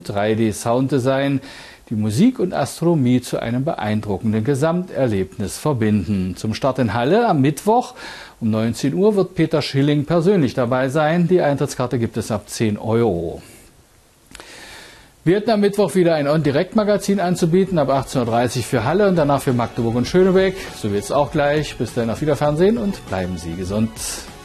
3D-Sounddesign, die Musik und Astronomie zu einem beeindruckenden Gesamterlebnis verbinden. Zum Start in Halle am Mittwoch um 19 Uhr wird Peter Schilling persönlich dabei sein. Die Eintrittskarte gibt es ab 10 €. Wir hätten am Mittwoch wieder ein On-Direct-Magazin anzubieten, ab 18:30 Uhr für Halle und danach für Magdeburg und Schönebeck. So wird es auch gleich. Bis dahin auf Wiederfernsehen und bleiben Sie gesund.